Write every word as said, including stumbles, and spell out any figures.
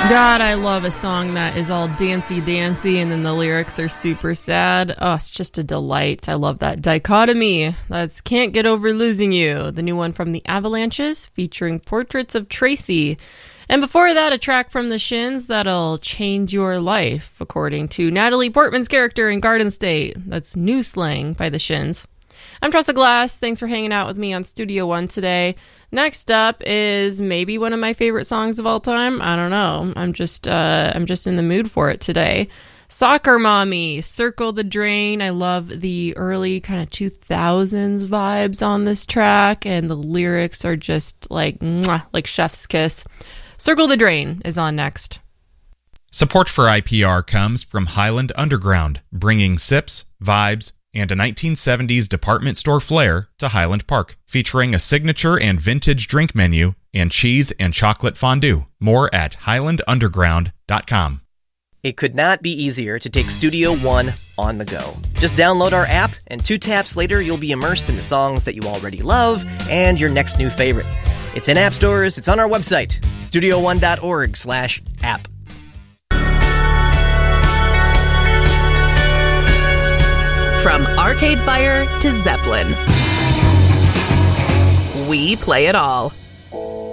God, I love a song that is all dancey-dancey and then the lyrics are super sad. Oh, it's just a delight. I love that dichotomy. That's Can't Get Over Losing You, the new one from the Avalanches, featuring portraits of Tracy. And before that, a track from the Shins that'll change your life, according to Natalie Portman's character in Garden State. That's New Slang by the Shins. I'm Tressa Glass. Thanks for hanging out with me on Studio One today. Next up is maybe one of my favorite songs of all time. I don't know. I'm just uh, I'm just in the mood for it today. Soccer Mommy, Circle the Drain. I love the early kind of two thousands vibes on this track, and the lyrics are just like mwah, like chef's kiss. Circle the Drain is on next. Support for I P R comes from Highland Underground, bringing sips, vibes, and a nineteen seventies department store flair to Highland Park, featuring a signature and vintage drink menu and cheese and chocolate fondue. More at highland underground dot com. It could not be easier to take Studio One on the go. Just download our app, and two taps later, you'll be immersed in the songs that you already love and your next new favorite. It's in app stores, it's on our website, studio one dot org slash app. From Arcade Fire to Zeppelin, we play it all.